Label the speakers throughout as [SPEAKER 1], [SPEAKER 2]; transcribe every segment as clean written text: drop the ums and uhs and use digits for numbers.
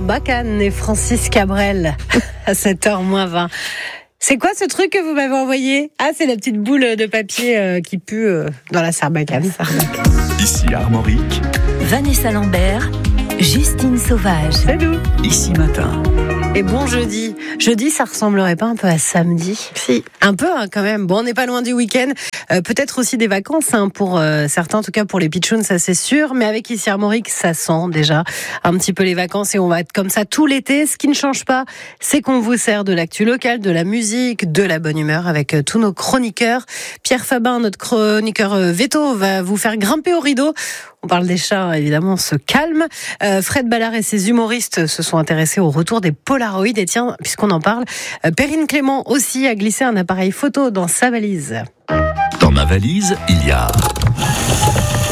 [SPEAKER 1] Sambacane et Francis Cabrel à 7h-20. C'est quoi ce truc que vous m'avez envoyé ? Ah, c'est la petite boule de papier qui pue dans la Sarbacane.
[SPEAKER 2] Ici Armorique.
[SPEAKER 3] Vanessa Lambert, Justine Sauvage.
[SPEAKER 1] Salut.
[SPEAKER 2] Ici Matin.
[SPEAKER 1] Et bon jeudi. Jeudi, ça ressemblerait pas un peu à samedi ?
[SPEAKER 4] Si.
[SPEAKER 1] Un peu quand même. Bon, on n'est pas loin du week-end. Peut-être aussi des vacances pour certains, en tout cas pour les pitchouns, ça c'est sûr. Mais avec Ici Armorique, ça sent déjà un petit peu les vacances et on va être comme ça tout l'été. Ce qui ne change pas, c'est qu'on vous sert de l'actu locale, de la musique, de la bonne humeur avec tous nos chroniqueurs. Pierre Fabin, notre chroniqueur veto, va vous faire grimper au rideau. On parle des chats, évidemment, on se calme. Fred Ballard et ses humoristes se sont intéressés au retour des Polaroid. Et tiens, puisqu'on en parle, Perrine Clément aussi a glissé un appareil photo dans sa valise.
[SPEAKER 2] Dans ma valise, il y a...
[SPEAKER 4] Arrête !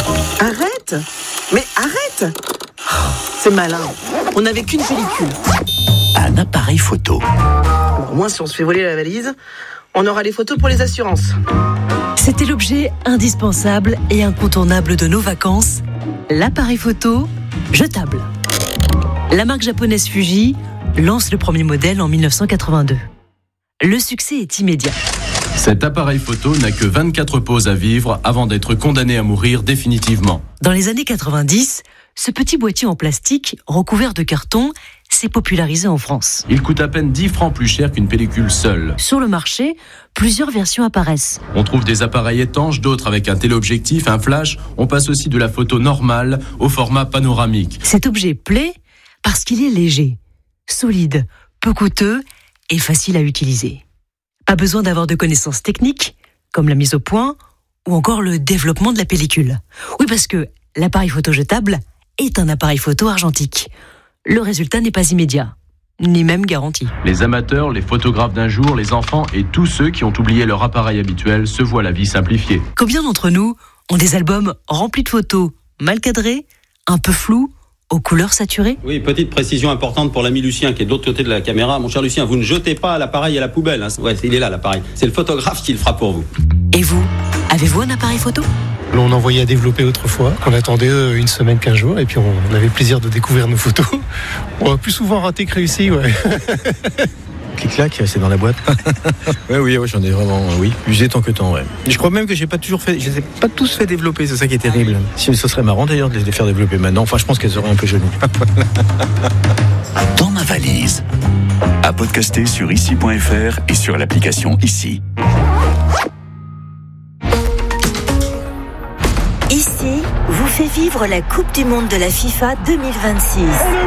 [SPEAKER 4] Mais arrête ! C'est malin. On n'avait qu'une pellicule.
[SPEAKER 2] un appareil photo.
[SPEAKER 4] Au moins, si on se fait voler la valise, on aura les photos pour les assurances.
[SPEAKER 3] C'était l'objet indispensable et incontournable de nos vacances, l'appareil photo jetable. La marque japonaise Fuji lance le premier modèle en 1982. Le succès est immédiat.
[SPEAKER 5] Cet appareil photo n'a que 24 poses à vivre avant d'être condamné à mourir définitivement.
[SPEAKER 3] Dans les années 90, ce petit boîtier en plastique recouvert de carton s'est popularisé en France.
[SPEAKER 5] Il coûte à peine 10 francs plus cher qu'une pellicule seule.
[SPEAKER 3] Sur le marché, plusieurs versions apparaissent.
[SPEAKER 5] On trouve des appareils étanches, d'autres avec un téléobjectif, un flash. On passe aussi de la photo normale au format panoramique.
[SPEAKER 3] Cet objet plaît parce qu'il est léger, solide, peu coûteux et facile à utiliser. Pas besoin d'avoir de connaissances techniques, comme la mise au point ou encore le développement de la pellicule. Oui, parce que l'appareil photo jetable est un appareil photo argentique. Le résultat n'est pas immédiat, ni même garanti.
[SPEAKER 5] Les amateurs, les photographes d'un jour, les enfants et tous ceux qui ont oublié leur appareil habituel se voient la vie simplifiée.
[SPEAKER 3] Combien d'entre nous ont des albums remplis de photos mal cadrées, un peu floues, aux couleurs saturées ?
[SPEAKER 6] Oui, petite précision importante pour l'ami Lucien qui est de l'autre côté de la caméra. Mon cher Lucien, vous ne jetez pas l'appareil à la poubelle. Hein. Ouais, il est là l'appareil. C'est le photographe qui le fera pour vous.
[SPEAKER 3] Et vous, avez-vous un appareil photo ?
[SPEAKER 7] On envoyait à développer autrefois. On attendait une semaine, 15 jours, et puis on avait le plaisir de découvrir nos photos. On a plus souvent raté que réussi, ouais.
[SPEAKER 8] Clic-clac, c'est dans la boîte. oui, j'en ai vraiment, usé tant que temps, ouais. Je crois même que je les ai pas tous fait développer, c'est ça qui est terrible. Si, ce serait marrant d'ailleurs de les faire développer maintenant. Enfin, je pense qu'elles seraient un peu jolies.
[SPEAKER 2] Dans ma valise. À podcaster sur ici.fr et sur l'application Ici.
[SPEAKER 3] Ici vous fait vivre la Coupe du Monde de la FIFA 2026.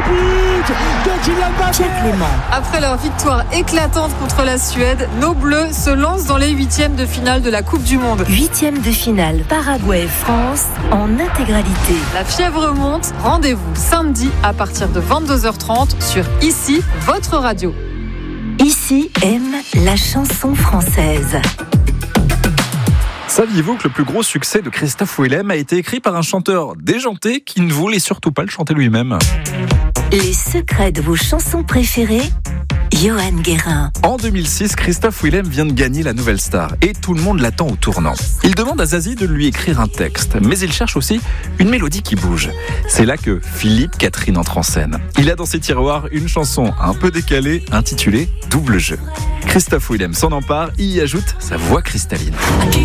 [SPEAKER 3] Pierre Clément.
[SPEAKER 9] Après leur victoire éclatante contre la Suède, nos Bleus se lancent dans les huitièmes de finale de la Coupe du Monde.
[SPEAKER 3] Huitième de finale, Paraguay-France en intégralité.
[SPEAKER 9] La fièvre monte, rendez-vous samedi à partir de 22h30 sur Ici, votre radio.
[SPEAKER 3] Ici aime la chanson française.
[SPEAKER 10] Saviez-vous que le plus gros succès de Christophe Willem a été écrit par un chanteur déjanté qui ne voulait surtout pas le chanter lui-même ?
[SPEAKER 3] Les secrets de vos chansons préférées, Johan Guérin.
[SPEAKER 10] En 2006, Christophe Willem vient de gagner la Nouvelle Star et tout le monde l'attend au tournant. Il demande à Zazie de lui écrire un texte, mais il cherche aussi une mélodie qui bouge. C'est là que Philippe Catherine entre en scène. Il a dans ses tiroirs une chanson un peu décalée intitulée Double jeu. Christophe Willem s'en empare, il y ajoute sa voix cristalline.